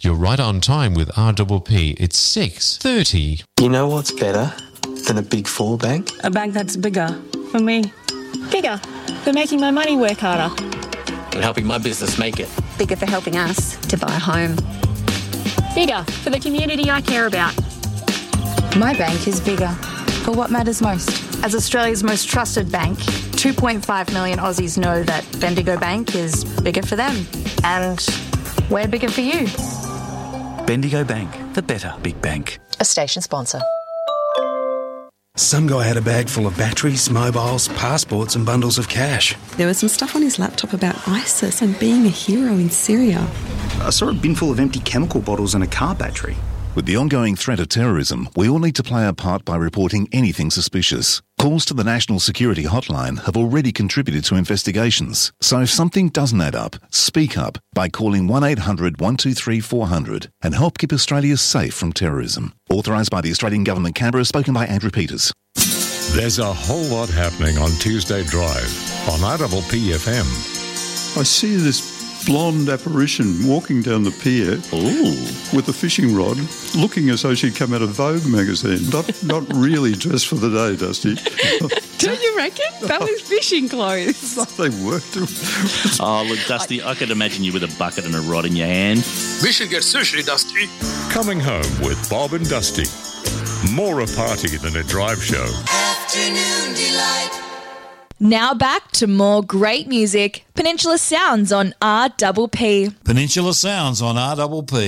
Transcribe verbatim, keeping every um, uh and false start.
You're right on time with R P P. It's six thirty. You know what's better than a big four bank? A bank that's bigger for me. Bigger for making my money work harder. And helping my business make it. Bigger for helping us to buy a home. Bigger for the community I care about. My bank is bigger for what matters most. As Australia's most trusted bank, two point five million Aussies know that Bendigo Bank is bigger for them. And we're bigger for you. Bendigo Bank, the better big bank. A station sponsor. Some guy had a bag full of batteries, mobiles, passports and bundles of cash. There was some stuff on his laptop about ISIS and being a hero in Syria. I saw a bin full of empty chemical bottles and a car battery. With the ongoing threat of terrorism, we all need to play our part by reporting anything suspicious. Calls to the National Security Hotline have already contributed to investigations. So if something doesn't add up, speak up by calling one eight hundred one two three four hundred and help keep Australia safe from terrorism. Authorised by the Australian Government, Canberra, spoken by Andrew Peters. There's a whole lot happening on Tuesday Drive on R P P F M. I see this blonde apparition walking down the pier Ooh. with a fishing rod, looking as though she'd come out of Vogue magazine. Not not really dressed for the day, Dusty. Don't you reckon? That was fishing clothes. They worked. Oh, look, Dusty, I could imagine you with a bucket and a rod in your hand. We should get sushi, Dusty. Coming home with Bob and Dusty. More a party than a drive show. Afternoon Delight. Now back to more great music. Peninsula Sounds on R P P. Peninsula Sounds on R P P.